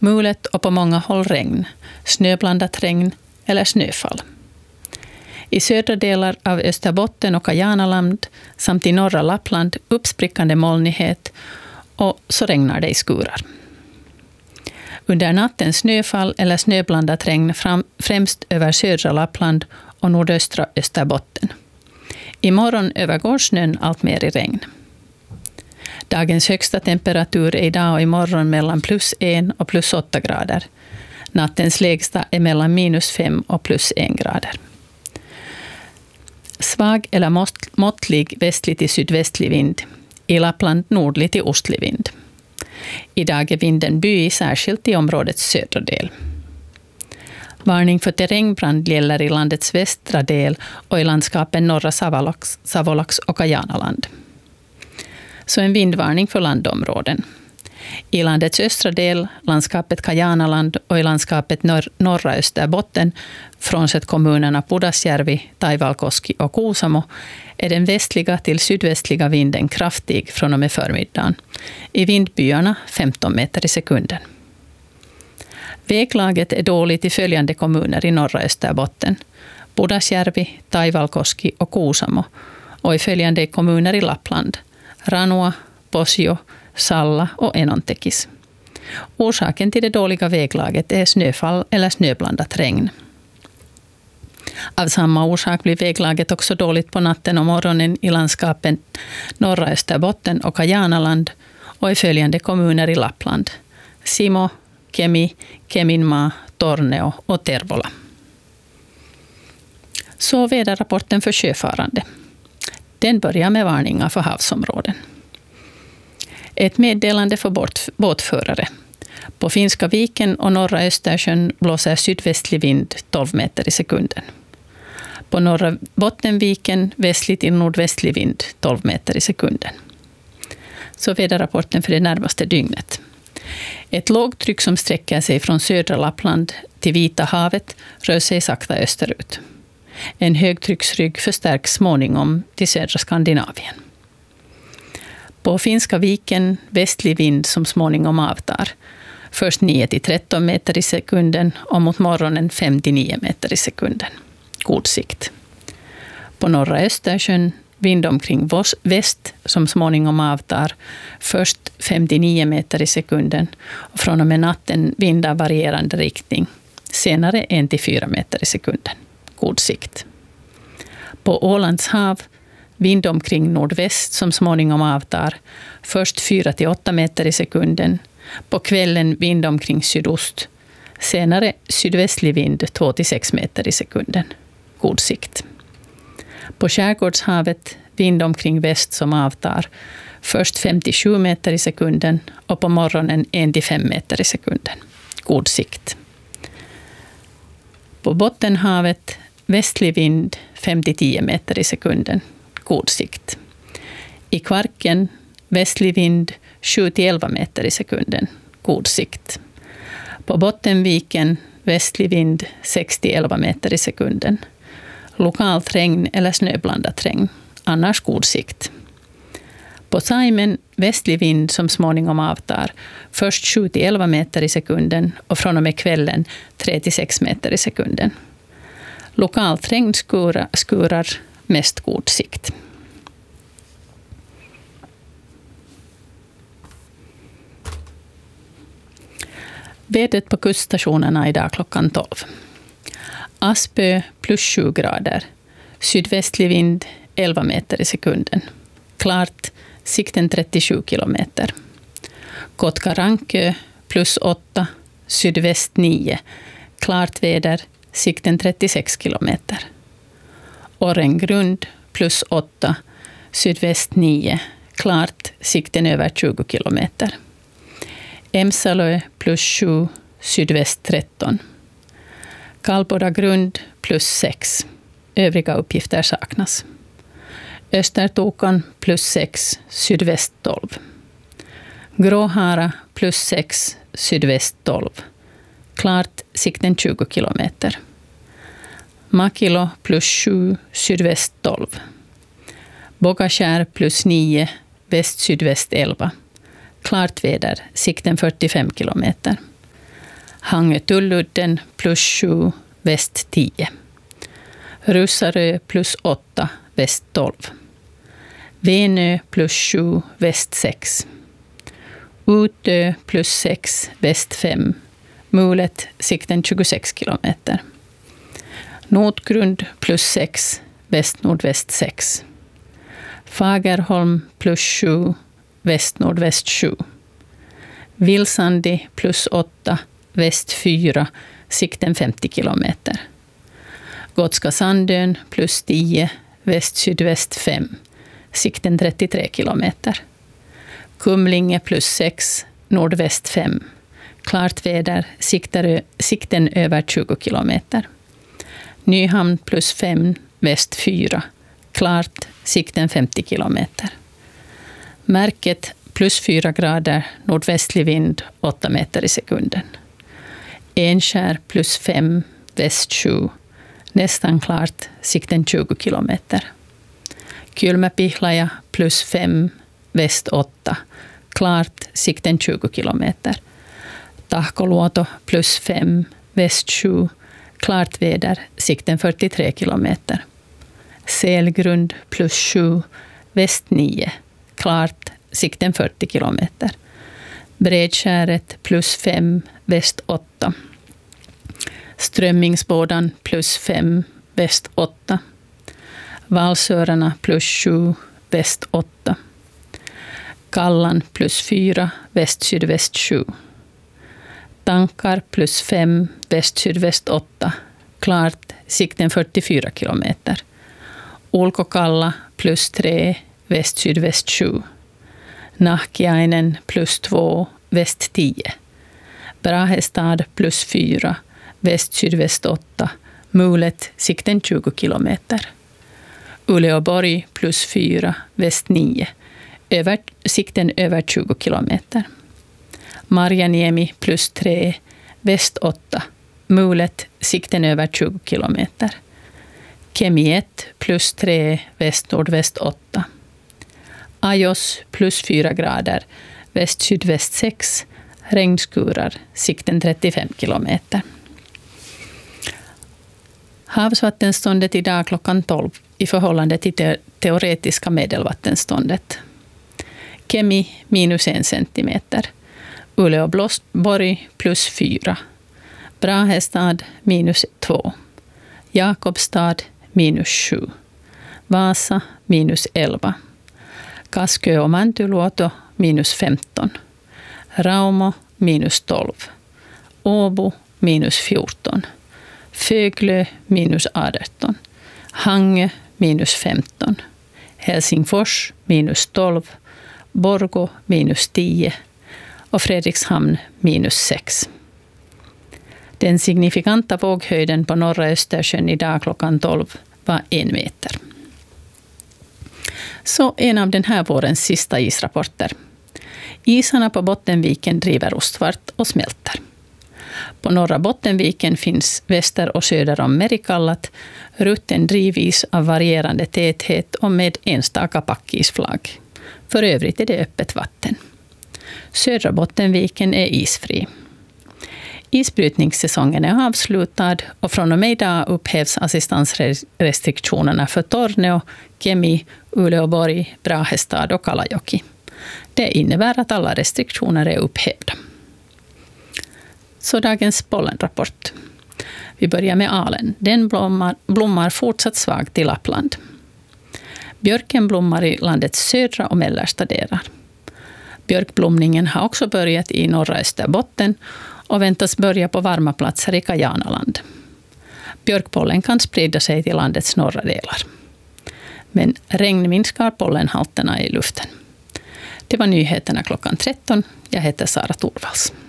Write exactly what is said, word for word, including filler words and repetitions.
Mulet och på många håll regn, snöblandat regn eller snöfall. I södra delar av Österbotten och Kajanaland samt i norra Lappland uppsprickande molnighet och så regnar det i skurar. Under natten snöfall eller snöblandat regn fram, främst över södra Lappland och nordöstra Österbotten. Imorgon övergår snön allt mer i regn. Dagens högsta temperatur är idag och imorgon mellan plus en och plus åtta grader. Nattens lägsta är mellan minus fem och plus en grader. Svag eller måttlig västlig till sydvästlig vind. I Lappland nordlig till ostlig vind. Idag är vinden byig särskilt i områdets södra del. Varning för terrängbrand gäller i landets västra del och i landskapen norra Savolax, Savolax och Kajanaland. Så en vindvarning för landområden. I landets östra del, landskapet Kajanaland och i landskapet norr, norra Österbotten, frånsett kommunerna Pudasjärvi, Taivalkoski och Kuusamo, är den västliga till sydvästliga vinden kraftig från och med förmiddagen. I vindbyarna femton meter i sekunden. Väglaget är dåligt i följande kommuner i norra Österbotten. Pudasjärvi, Taivalkoski och Kuusamo. Och i följande kommuner i Lappland. Ranua, Posio, Salla och Enontekis. Orsaken till det dåliga väglaget är snöfall eller snöblandat regn. Av samma orsak blir väglaget också dåligt på natten och morgonen i landskapen norra Österbotten och Kajanaland och i följande kommuner i Lappland. Simo, Kemi, Keminmaa, Torneo och Tervola. Så väderrapporten för sjöfarande. Den börjar med varningar för havsområden. Ett meddelande för båtförare. På Finska viken och norra Östersjön blåser sydvästlig vind tolv meter i sekunden. På norra Bottenviken västlig till nordvästlig vind tolv meter i sekunden. Så väderrapporten för det närmaste dygnet. Ett lågtryck som sträcker sig från södra Lappland till Vita havet rör sig sakta österut. En högtrycksrygg förstärks småningom till södra Skandinavien. På Finska viken västlig vind som småningom avtar. Först nio till tretton meter i sekunden och mot morgonen fem till nio meter i sekunden. God sikt. På norra Östersjön vind omkring väst som småningom avtar. Först fem till nio meter i sekunden och från och med natten vind av varierande riktning. Senare en till fyra meter i sekunden. God sikt. På Ålands hav vind omkring nordväst som småningom avtar. Först fyra till åtta meter i sekunden. På kvällen vind omkring sydost. Senare sydvästlig vind två till sex meter i sekunden. God sikt. På Skärgårdshavet vind omkring väst som avtar. Först fem till sju meter i sekunden och på morgonen en till fem meter i sekunden. God sikt. På Bottenhavet västlig vind fem till tio meter i sekunden. God sikt. I Kvarken västlig vind sju till elva meter i sekunden. God sikt. På Bottenviken västlig vind sex till elva meter i sekunden. Lokalt regn eller snöblandat regn. Annars god sikt. På Saimen västlig vind som småningom avtar. Först sju till elva meter i sekunden och från och med kvällen tre till sex meter i sekunden. Lokalt regn skurar, skurar mest god sikt. Vädret på kuststationerna idag klockan tolv. Aspö plus sju grader. Sydvästlig vind elva meter i sekunden. Klart, sikten trettiosju kilometer. Kotka-Rankö plus åtta, sydväst nio. Klart väder, sikten trettiosex kilometer. Orrengrund plus åtta, sydväst nio. Klart, sikten över tjugo kilometer. Emsalö plus sju, sydväst tretton. Kalboda grund plus sex. Övriga uppgifter saknas. Östertokan plus sex, sydväst tolv. Gråhara plus sex, sydväst tolv. Klart, sikten tjugo kilometer. Makilo plus sju, sydväst tolv. Bogaskär plus nio, väst sydväst elva. Klart väder, sikten fyrtiofem kilometer. Hangö-Tulludden plus sju, väst tio. Russarö plus åtta, väst tolv. Venö plus sju, väst sex. Utö plus sex, väst fem. Mulet, sikten tjugosex kilometer. Notgrund plus sex, väst-nordväst sex. Fagerholm plus sju, väst-nordväst sju. Vilsandi plus åtta, väst fyra, sikten femtio kilometer. Gotska Sandön plus tio, väst-sydväst fem, sikten trettiotre kilometer. Kumlinge plus sex, nordväst fem. Klart väder, siktar, sikten över tjugo kilometer. Nyhamn plus fem, väst fyra. Klart, sikten femtio kilometer. Märket plus fyra grader, nordvästlig vind, åtta meter i sekunden. Enskär plus fem, väst sju. Nästan klart, sikten tjugo kilometer. Kylmäpihlaja plus fem, väst åtta. Klart, sikten tjugo kilometer. Tahkoluoto plus fem, väst sju. Klart väder, sikten fyrtiotre kilometer. Selgrund plus sju, väst nio. Klart, sikten fyrtio kilometer. Bredskäret plus fem, väst åtta. Strömmingsbådan plus fem, väst åtta. Valsörarna plus sju, väst åtta. Kallan plus fyra, väst-sydväst sju. Tankar plus fem, väst-sydväst åtta. Klart, sikten fyrtiofyra kilometer. Ulkokalla plus tre, väst-sydväst sju. Nahkiainen plus två, väst tio. Brahestad plus fyra, väst-sydväst åtta. Mulet, sikten tjugo kilometer. Uleåborg plus fyra, väst nio. Över, sikten över tjugo kilometer. Marjaniemi plus tre, väst åtta. Mulet, sikten över tjugo kilometer. Kemi ett plus tre, väst-nordväst åtta. Ajos plus fyra grader, väst-sydväst sex. Regnskurar, sikten trettiofem kilometer. Havsvattenståndet idag klockan tolv i förhållande till det teoretiska medelvattenståndet. Kemi minus en centimeter. Uleåborg plus fyra. Brahestad minus två. Jakobstad minus sju. Vasa minus elva. Kaskö och Mäntyluoto minus femton. Raumo minus tolv. Åbo minus fjorton. Föglö minus arton. Hangö minus femton. Helsingfors minus tolv. Borgå minus tio. Och Fredrikshamn minus sex. Den signifikanta våghöjden på norra Östersjön idag klockan tolv var en meter. Så en av den här vårens sista israpporter. Isarna på Bottenviken driver ostfart och smälter. På norra Bottenviken finns väster och söder om Merikallat rutten drivis av varierande täthet och med enstaka packisflagg. För övrigt är det öppet vatten. Södra Bottenviken är isfri. Isbrytningssäsongen är avslutad och från och med idag upphävs assistansrestriktionerna för Torneo, Kemi, Uleåborg, Brahestad och Kalajoki. Det innebär att alla restriktioner är upphävda. Så dagens pollenrapport. Vi börjar med alen. Den blommar, blommar fortsatt svagt i Lappland. Björken blommar i landets södra och mellersta delar. Björkblomningen har också börjat i norra Österbotten och väntas börja på varma platser i Kajanaland. Björkpollen kan sprida sig till landets norra delar. Men regn minskar pollenhalterna i luften. Det var nyheterna klockan tretton. Jag heter Sara Torvalds.